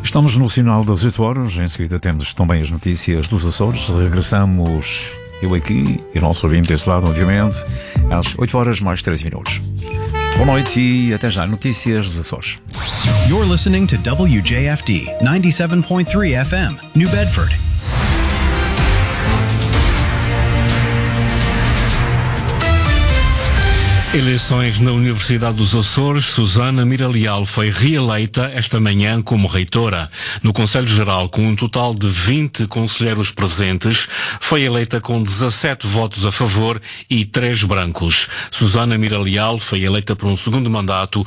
Estamos no sinal das 8 horas, em seguida temos também as notícias dos Açores. Regressamos, eu aqui e o nosso ouvinte desse lado, obviamente, às 8 horas mais 13 minutos. Boa noite e até já, notícias dos Açores. You're listening to WJFD 97.3 FM, New Bedford. Eleições na Universidade dos Açores. Susana Mira Leal foi reeleita esta manhã como reitora. No Conselho Geral, com um total de 20 conselheiros presentes, foi eleita com 17 votos a favor e 3 brancos. Susana Mira Leal foi eleita por um segundo mandato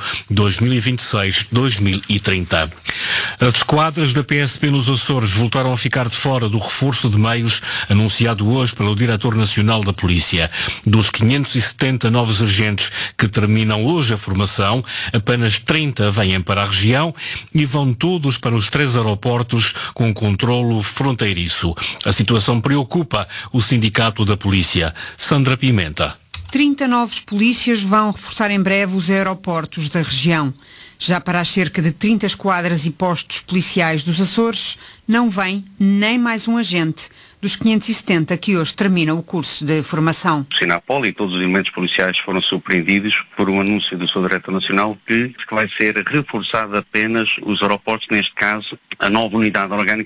2026-2030. As esquadras da PSP nos Açores voltaram a ficar de fora do reforço de meios anunciado hoje pelo Diretor Nacional da Polícia. Dos 570 novos agentes que terminam hoje a formação, apenas 30 vêm para a região e vão todos para os 3 aeroportos com controlo fronteiriço. A situação preocupa o Sindicato da Polícia. Sandra Pimenta. 30 novos polícias vão reforçar em breve os aeroportos da região. Já para as cerca de 30 esquadras e postos policiais dos Açores, não vem nem mais um agente dos 570 que hoje terminam o curso de formação. O Sinapol e todos os elementos policiais foram surpreendidos por um anúncio do seu Diretor Nacional que vai ser reforçado apenas os aeroportos, neste caso, a nova unidade orgânica